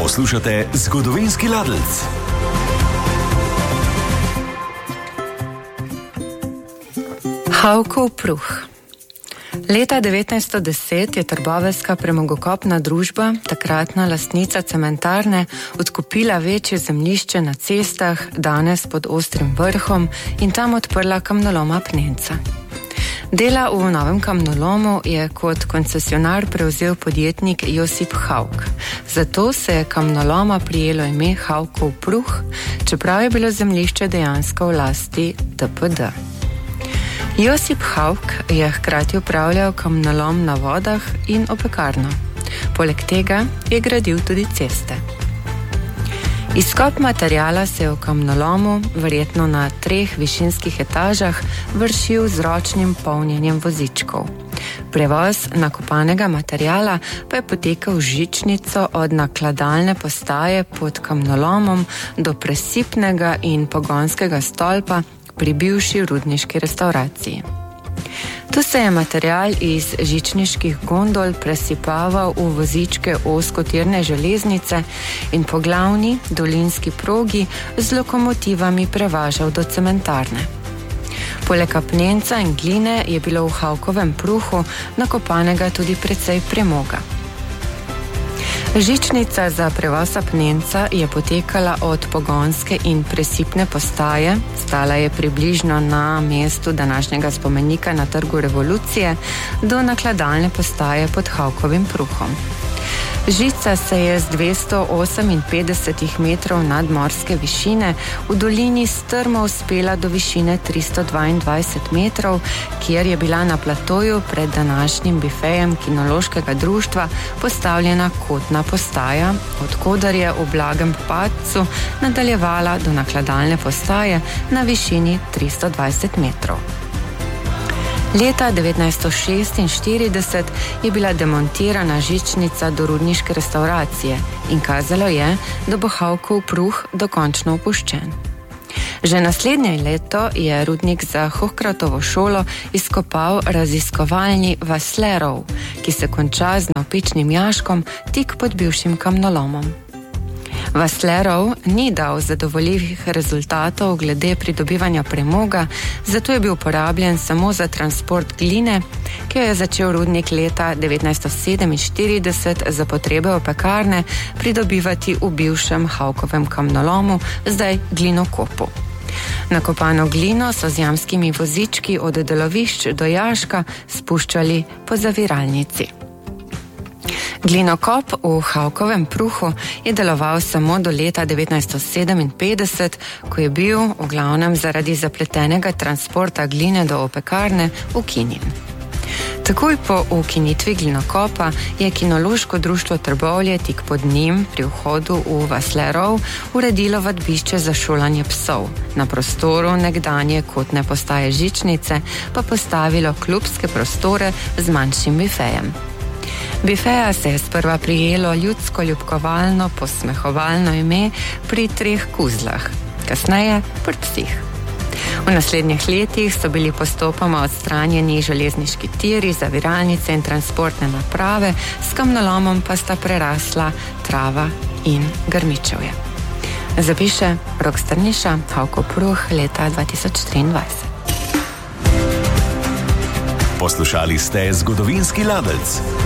Poslušate Zgodovinski Ladelc. Havkov pruh. Leta 1910 je trboveljska premogokopna družba, takratna lastnica cementarne, odkupila večje zemljišče na cestah, danes pod Ostrim vrhom, in tam odprla kamnolom Apnenca. Dela v novem kamnolomu je kot koncesionar prevzel podjetnik Josip Havk. Zato se je kamnoloma prijelo ime Havkov pruh, čeprav je bilo zemljišče dejansko v lasti DPD. Josip Havk je hkrati upravljal kamnolom na vodah in opekarno. Poleg tega je gradil tudi ceste. Izkop materiala se je v kamnolomu, verjetno na 3 višinskih etažah, vršil z ročnim polnjenjem vozičkov. Prevoz nakopanega materiala pa je potekal žičnico od nakladalne postaje pod kamnolomom do presipnega in pogonskega stolpa pri bivši rudniški restavraciji. Tu se je material iz žičniških gondol presipaval v vozičke ozkotirne železnice in po glavni dolinski progi z lokomotivami prevažal do cementarne. Poleg apnenca in gline je bilo v Havkovem pruhu nakopanega tudi precej premoga. Žičnica za prevoz apnenca je potekala od pogonske in presipne postaje, stala je približno na mestu današnjega spomenika na Trgu Revolucije, do nakladalne postaje pod Havkovim pruhom. Žica se je z 258 metrov nadmorske višine v dolini strmo uspela do višine 322 metrov, kjer je bila na platoju pred današnjim bifejem kinološkega društva postavljena kotna postaja, odkoder je v blagem padcu nadaljevala do nakladalne postaje na višini 320 metrov. Leta 1946 je bila demontirana žičnica do rudniške restauracije in kazalo je, da bo Havkov pruh dokončno opuščen. Že naslednje leto je rudnik za Hohkratovo šolo izkopal raziskovalni Vaslerov, ki se konča z navpičnim jaškom tik pod bivšim kamnolomom. Vaslerov ni dal zadovoljivih rezultatov glede pridobivanja premoga, zato je bil uporabljen samo za transport gline, ki jo je začel rudnik leta 1947 za potrebe opekarne pridobivati v bivšem Havkovem kamnolomu, zdaj glinokopu. Nakopano glino so z jamskimi vozički od delovišč do jaška spuščali po zaviralnici. Glinokop v Havkovem pruhu je deloval samo do leta 1957, ko je bil v glavnem zaradi zapletenega transporta gline do opekarne ukinjen. Takoj po ukinitvi glinokopa je Kinološko društvo Trbovlje tik pod njim pri vhodu v Vaslerov uredilo vadbišče za šolanje psov. Na prostoru nekdanje kotne postaje žičnice pa postavilo klubske prostore z manjšim bifejem. Bifeja se je sprva prijelo ljudsko ljubkovalno posmehovalno ime pri 3 kuzlah, kasneje pri psih. V naslednjih letih so bili postopoma odstranjeni železniški tiri, zaviralnice in transportne naprave, s kamnolomom pa sta prerasla trava in grmičevje. Zapiše Rok Strniša, Havkov pruh, leta 2023. Poslušali ste Zgodovinski Ladelc.